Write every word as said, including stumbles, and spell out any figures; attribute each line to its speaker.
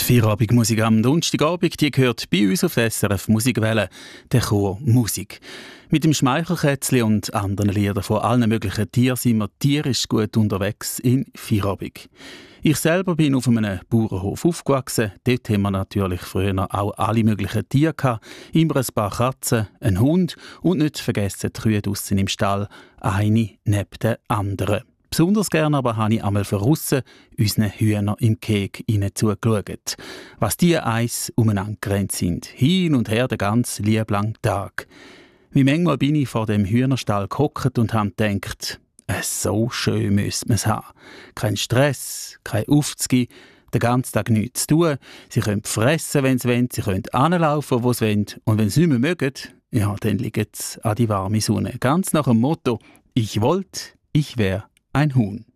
Speaker 1: Feierabendmusik am Donnerstagabend, die gehört bei uns auf der S R F Musikwelle, der Chor Musik. Mit dem Schmeichelkätzli und anderen Liedern von allen möglichen Tieren sind wir tierisch gut unterwegs in Feierabend. Ich selber bin auf einem Bauernhof aufgewachsen. Dort haben wir natürlich früher auch alle möglichen Tiere gehabt. Immer ein paar Katzen, einen Hund und nicht vergessen die Kühe draussen im Stall, eine neben der anderen. Besonders gerne aber habe ich einmal von aussen unseren Hühnern im Keg zugeschaut. Was die eins umeinander gerannt sind. Hin und her den ganzen lieblangen Tag. Wie manchmal bin ich vor dem Hühnerstall gehockt und habe gedacht, so schön müsste man es haben. Kein Stress, kein Aufzugehen, den ganzen Tag nichts zu tun. Sie können fressen, wenn sie wollen, sie können hinlaufen, wo sie wollen. Und wenn sie nicht mehr mögen, ja, dann liegen sie an die warme Sonne. Ganz nach dem Motto, ich wollte, ich wäre ein Huhn.